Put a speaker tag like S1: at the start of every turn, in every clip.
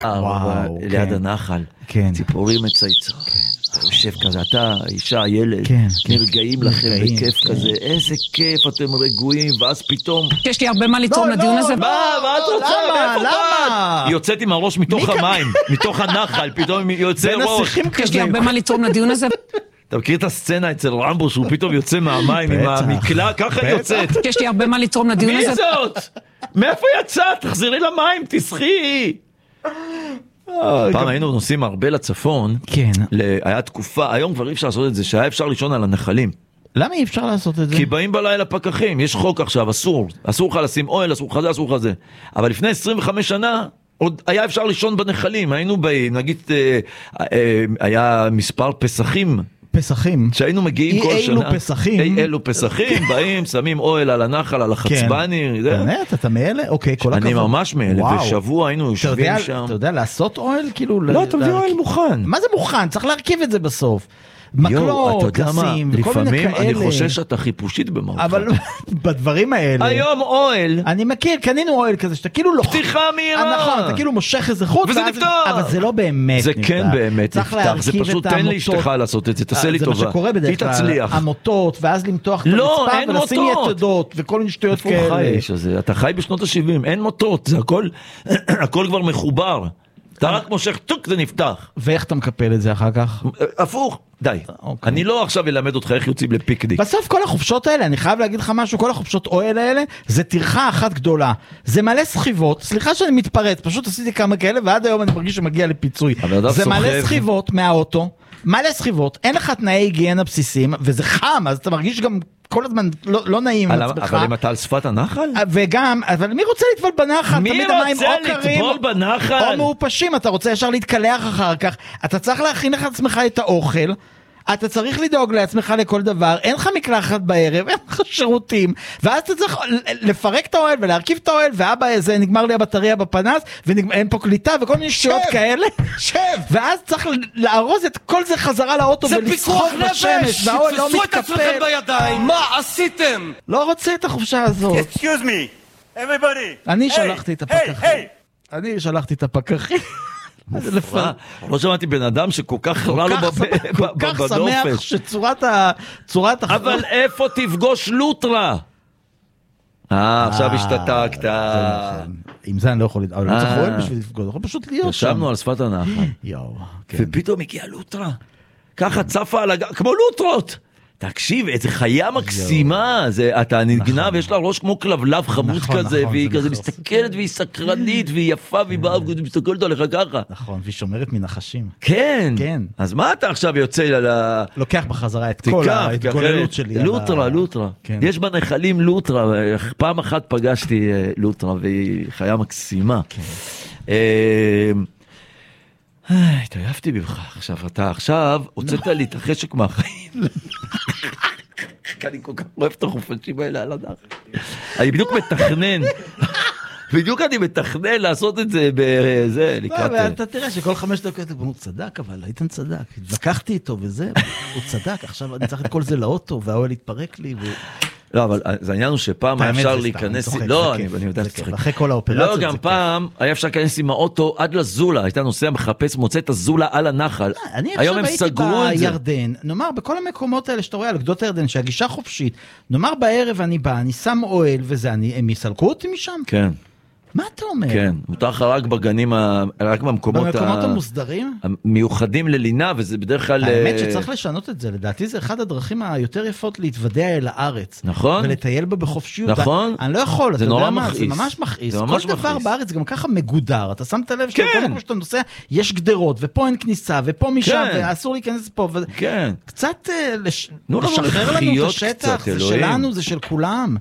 S1: וואו,
S2: ליד
S1: כן.
S2: הנחל,
S1: כן.
S2: ציפורים מצייצות. אתה יושב כזה, אתה, אישה, ילד,
S1: כן, כן.
S2: נרגעים לכם
S1: נרגעים,
S2: בכיף
S1: כן.
S2: כזה, איזה כיף, אתם רגועים, ואז פתאום...
S3: יש לי הרבה מה לתרום
S1: לא,
S3: לדיון
S1: לא,
S3: הזה.
S1: לא.
S2: מה את רוצה?
S1: למה?
S2: מאיפה
S1: למה?
S2: באת? היא יוצאת עם הראש מתוך המים, מתוך הנחל, פתאום יוצא
S1: בין
S2: ראש.
S1: השיחים
S3: יש לי
S1: כזה.
S3: הרבה מה לתרום לדיון הזה.
S2: אתה מכיר את הסצנה אצל רמבו שהוא פתאום יוצא מהמים עם
S1: בטח.
S2: המקלע? ככה היא יוצאת.
S3: יש לי הרבה מה לתרום לדיון
S2: מי
S3: הזה.
S2: זאת? מאיפה יצאת? תחזרי למים, תשחי. פעם היינו נוסעים הרבה לצפון,
S1: כן.
S2: היה תקופה, היום כבר אי אפשר לעשות את זה, שהיה אפשר לישון על הנחלים.
S1: למה אי אפשר לעשות את זה?
S2: כי באים בלילה פקחים, יש חוק עכשיו, אסור לך לשים אוהל, אסור לך זה, אסור לך זה. אבל לפני 25 שנה, עוד היה אפשר לישון בנחלים, היינו באים, נגיד, היה מספר פסחים,
S1: פסחים.
S2: שהיינו מגיעים כל שנה.
S1: אילו פסחים.
S2: אילו פסחים, באים, שמים אוהל על הנחל, על החצבני.
S1: באמת, אתה מאלה? אוקיי, כל הכבוד.
S2: אני ממש מאלה,
S1: וואו.
S2: בשבוע היינו יושבים שם.
S1: אתה יודע, לעשות אוהל? כאילו...
S2: לא, אתה מביא אוהל מוכן.
S1: מה זה מוכן? צריך להרכיב את זה בסוף. מקלות, לשים, וכל מיני כאלה.
S2: לפעמים אני חושב שאתה חיפושית במהותך.
S1: אבל בדברים האלה...
S2: היום אוהל.
S1: אני מכיר, קנינו אוהל כזה, שאתה כאילו לא...
S2: פתיחה מהירה.
S1: נכון, אתה כאילו מושך איזה חוט.
S2: וזה נפתח.
S1: אבל זה לא באמת
S2: זה
S1: נפתח.
S2: כן באמת נפתח. זה פשוט תן לאשתך לעשות את זה, תעשה לי טובה.
S1: זה מה שקורה בדרך כלל.
S2: היא תצליח.
S1: המוטות, ואז למתוח את
S2: לא,
S1: הרצפה,
S2: אין
S1: ולשים
S2: מוטות.
S1: יתדות, וכל מיני שטויות
S2: איפה הוא חי
S1: כאלה.
S2: האיש הזה? אתה חי בשנות ה-70, אין מוטות, זה הכל כבר מחובר. אתה רק מושך, טוק, זה נפתח.
S1: ואיך אתה מקפל את זה אחר כך?
S2: הפוך, די.
S1: אוקיי.
S2: אני לא עכשיו אלמד אותך איך יוצאים לפיקניק.
S1: בסוף כל החופשות האלה, אני חייב להגיד לך משהו, כל החופשות אוהל האלה, זה טרחה אחת גדולה. זה מלא סחיבות, סליחה שאני מתפרץ, פשוט עשיתי כמה כאלה, ועד היום אני מרגיש שמגיע לפיצוי. זה מלא סחיבות מהאוטו, מלא סחיבות, אין לך תנאי היגיינה בסיסיים, וזה חם, אז אתה מרגיש גם כל הזמן לא נעים עם עצמך.
S2: אבל אם אתה על שפת הנחל?
S1: וגם, אבל מי רוצה לטבול בנחל?
S2: מי רוצה לטבול בנחל?
S1: או מעופשים, אתה רוצה ישר להתקלח אחר כך, אתה צריך להכין לך עצמך את האוכל, אתה צריך לדאוג לעצמך לכל דבר, אין לך מקלחת בערב, אין לך שירותים, ואז אתה צריך לפרק את האוהל ולהרכיב את האוהל, ואבא, זה נגמר לי הבטריה בפנס, ואין פה קליטה וכל מיני שטויות כאלה, ואז צריך לארוז את כל זה חזרה לאוטו ולסחוב בשמש, והאוהל לא מתקפל.
S4: מה עשיתם?
S1: לא רוצה את החופשה הזאת.
S4: Excuse me, everybody.
S1: אני שלחתי את הפקחים. אני שלחתי את הפקחים.
S2: לא שמעתי בן אדם שכל כך רע לו בנופש.
S1: כל כך שמח שצורת...
S2: אבל איפה תפגוש לוטרה? עכשיו השתתקת.
S1: עם זה אני לא יכול... אבל לא צריך אוהל בשביל לפגוש, יכול פשוט להיות שם.
S2: ישבנו על שפת הנחל.
S1: יואו.
S2: ופתאום הגיעה לוטרה. ככה צפה על הגב, כמו לוטרות. תקשיב, איזה חיה מקסימה, אתה נגנב, יש לה ראש כמו כלבלב חמוד כזה, והיא כזה מסתכלת והיא סקרנית, והיא יפה, והיא באה ומסתכלת עליך ככה.
S1: נכון, והיא שומרת מנחשים.
S2: כן.
S1: כן.
S2: אז מה אתה עכשיו יוצא
S1: לוקח בחזרה את כל ההתגוללות שלי.
S2: לוטרה. יש בנחלים לוטרה, פעם אחת פגשתי לוטרה, והיא חיה מקסימה. התעייפתי ממך עכשיו, אתה עכשיו הוצאת לי את החשק מהחיים. אני כל כך אוהב את החופשים האלה על הנחל. אני בדיוק מתכנן לעשות את זה בזה, לקראת...
S1: אתה תראה שכל 5 דקות הוא צדק, אבל איתן צדק, התווכחתי איתו וזה, הוא צדק, עכשיו אני צריך את כל זה לאוטו, והאוהל התפרק לי.
S2: לא, אבל זה העניין הוא שפעם היה אפשר להיכנס... לא, אני יודע שצריך.
S1: אחרי כל האופרציות.
S2: לא, גם פעם היה אפשר להיכנס עם האוטו עד לזולה, הייתה נוסע מחפש, מוצא את הזולה על הנחל. היום הם סגרו את זה.
S1: בירדן, נאמר, בכל המקומות האלה שאתה רואה על גדות הירדן, שהגישה חופשית, נאמר בערב אני בא, אני שם אוהל וזה, הם יסלקו אותי משם?
S2: כן.
S1: מה אתה אומר?
S2: כן, מותר לך רק בגנים, רק במקומות
S1: המוסדרים?
S2: מיוחדים ללינה, וזה בדרך כלל...
S1: האמת שצריך לשנות את זה, לדעתי זה אחד הדרכים היותר יפות להתוודע אל הארץ.
S2: נכון.
S1: ולטייל בה בחופשיות.
S2: נכון.
S1: אני לא יכול,
S2: זה נורא מכעיס.
S1: זה ממש מכעיס. כל דבר בארץ גם ככה מגודר, אתה שמת לב שכל כמו שאתה נוסע, יש גדרות, ופה אין כניסה, ופה משם, ואסור להיכנס פה.
S2: כן.
S1: קצת לשחרר לנו את השטח, זה שלנו, זה של כולם.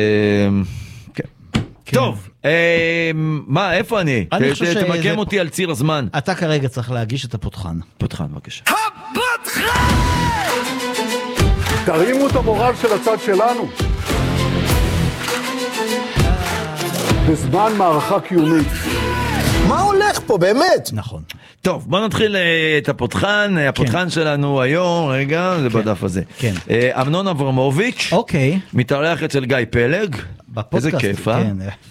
S2: טוב, מה, איפה אני? תמקם אותי על ציר הזמן.
S1: אתה כרגע צריך להגיש את הפותחן.
S2: פותחן, בבקשה.
S4: הפותחן!
S5: תרימו את המורל של הצד שלנו. בזמן מערכה קיומית.
S4: מה הולך פה, באמת?
S1: נכון.
S2: טוב, בוא נתחיל את הפותחן. הפותחן שלנו היום, רגע, זה בדף הזה.
S1: כן.
S2: אמנון אברמוביץ'.
S1: אוקיי.
S2: מתארח אצל גיא פלג. איזה כיף, אה?
S1: כן.